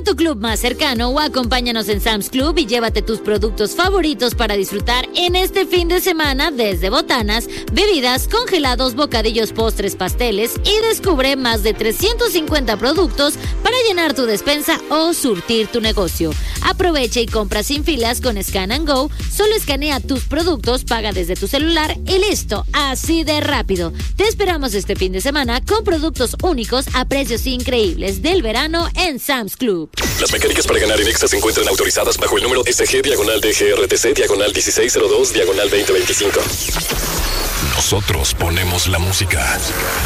a tu club más cercano o acompáñanos en Sam's Club y llévate tus productos favoritos para disfrutar en este fin de semana desde botanas, bebidas, congelados, bocadillos, postres, pasteles y descubre más de 350 productos para llenar tu despensa o surtir tu negocio. Aprovecha y compra sin filas con Scan and Go. Solo escanea tus productos, paga desde tu celular y listo, así de rápido. Te esperamos este fin de semana con productos únicos a precios increíbles del verano en Sam's Club. Las mecánicas para ganar en Exa se encuentran autorizadas bajo el número SG/DGRTC/1602/2025. Nosotros ponemos la música.